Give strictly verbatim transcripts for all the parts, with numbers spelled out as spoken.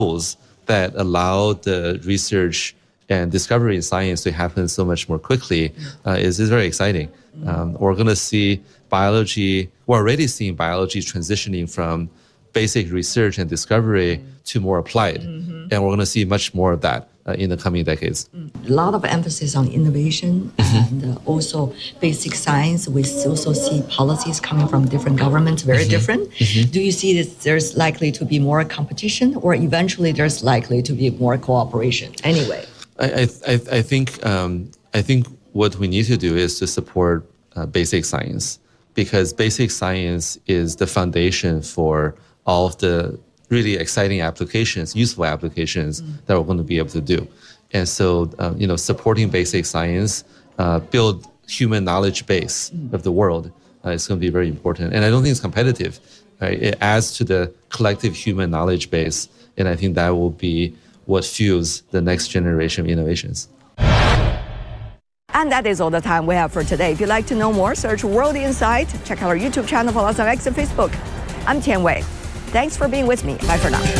tools that allow the research and discovery in science to happen so much more quickly uh, is, is very exciting. Um, we're going to see biology, we're already seeing biology transitioning from basic research and discovery to more applied. Mm-hmm. And we're going to see much more of that uh, in the coming decades. A lot of emphasis on innovation mm-hmm. and uh, also basic science. We also see policies coming from different governments, very mm-hmm. different. Mm-hmm. Do you see that there's likely to be more competition, or eventually there's likely to be more cooperation? Anyway. I, I, I think um, I think what we need to do is to support uh, basic science, because basic science is the foundation for all of the really exciting applications, useful applications mm. that we're going to be able to do. And so, uh, you know, supporting basic science, uh, build human knowledge base mm. of the world uh, is going to be very important. And I don't think it's competitive. Right? It adds to the collective human knowledge base, and I think that will be what fuels the next generation of innovations. And that is all the time we have for today. If you'd like to know more, search World Insight. Check out our YouTube channel, follow us on X and Facebook. I'm Tian Wei. Thanks for being with me. Bye for now.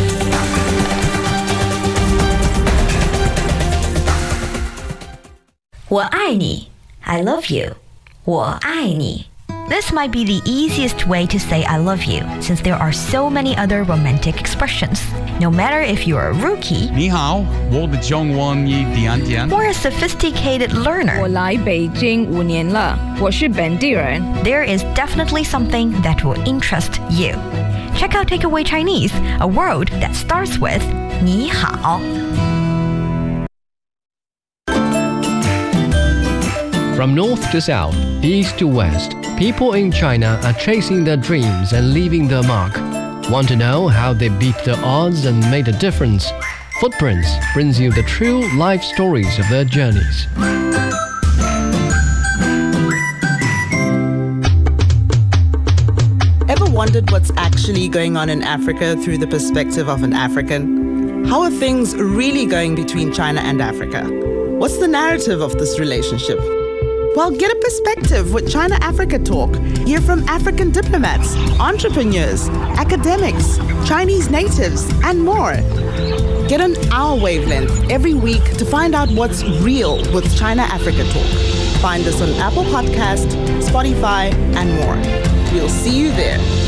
我爱你 I love you 我爱你 This might be the easiest way to say I love you, since there are so many other romantic expressions. No matter if you're a rookie 你好我的中文一点点 or a sophisticated learner, 我来北京五年了，我是本地人。 there is definitely something that will interest you. Check out Takeaway Chinese, a word that starts with 你好. From north to south, east to west, people in China are chasing their dreams and leaving their mark. Want to know how they beat the odds and made a difference? Footprints brings you the true life stories of their journeys. Ever wondered what's actually going on in Africa through the perspective of an African? How are things really going between China and Africa? What's the narrative of this relationship? Well, get a perspective with China Africa Talk. Hear from African diplomats, entrepreneurs, academics, Chinese natives, and more. Get on our wavelength every week to find out what's real with China Africa Talk. Find us on Apple Podcast, Spotify, and more. We'll see you there.